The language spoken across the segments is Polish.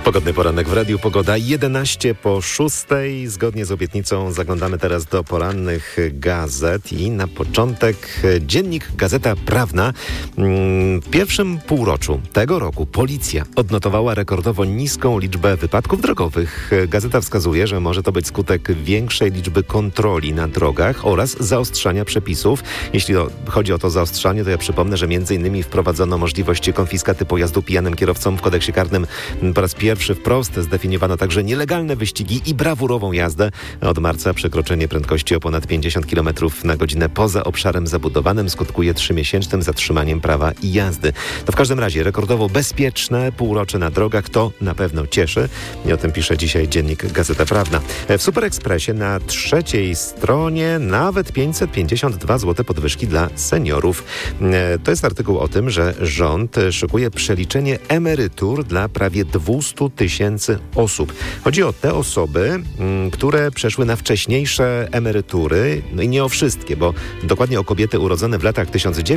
Pogodny poranek w Radiu Pogoda, 11 po 6. Zgodnie z obietnicą zaglądamy teraz do porannych gazet i na początek dziennik Gazeta Prawna. W pierwszym półroczu tego roku policja odnotowała rekordowo niską liczbę wypadków drogowych. Gazeta wskazuje, że może to być skutek większej liczby kontroli na drogach oraz zaostrzania przepisów. Jeśli chodzi o to zaostrzanie, to ja przypomnę, że m.in. wprowadzono możliwość konfiskaty pojazdu pijanym kierowcom. W kodeksie karnym po raz pierwszy wprost zdefiniowano także nielegalne wyścigi i brawurową jazdę. Od marca przekroczenie prędkości o ponad 50 km na godzinę poza obszarem zabudowanym skutkuje 3-miesięcznym zatrzymaniem prawa jazdy. To w każdym razie rekordowo bezpieczne półrocze na drogach to na pewno cieszy. I o tym pisze dzisiaj dziennik Gazeta Prawna. W Super Expressie na trzeciej stronie nawet 552 zł podwyżki dla seniorów. To jest artykuł o tym, że rząd szykuje przeliczenie emerytur dla prawie 200 tysięcy osób. Chodzi o te osoby, które przeszły na wcześniejsze emerytury, no i nie o wszystkie, bo dokładnie o kobiety urodzone w latach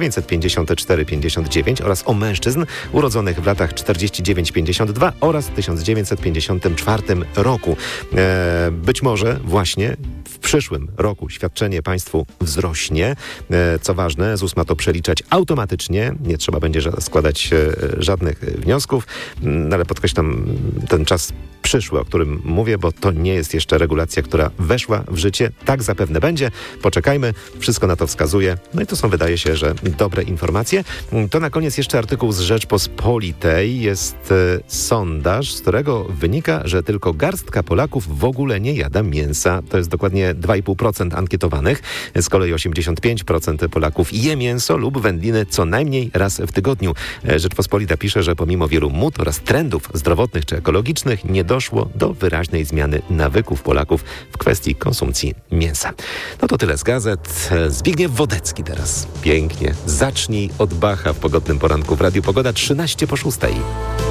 1954-59 oraz o mężczyzn urodzonych w latach 49-52 oraz 1954 roku. Być może właśnie w przyszłym roku świadczenie państwu wzrośnie. Co ważne, ZUS ma to przeliczać automatycznie. Nie trzeba będzie składać żadnych wniosków, ale podkreślam ten czas przyszły, o którym mówię, bo to nie jest jeszcze regulacja, która weszła w życie. Tak zapewne będzie. Poczekajmy. Wszystko na to wskazuje. No i to są, wydaje się, że dobre informacje. To na koniec jeszcze artykuł z Rzeczpospolitej. Jest sondaż, z którego wynika, że tylko garstka Polaków w ogóle nie jada mięsa. To jest dokładnie 2,5% ankietowanych. Z kolei 85% Polaków je mięso lub wędliny co najmniej raz w tygodniu. Rzeczpospolita pisze, że pomimo wielu mód oraz trendów zdrowotnych czy ekologicznych nie doszło do wyraźnej zmiany nawyków Polaków w kwestii konsumpcji mięsa. No to tyle z gazet. Zbigniew Wodecki teraz. Pięknie. Zacznij od Bacha w pogodnym poranku w Radiu Pogoda 13 po 6.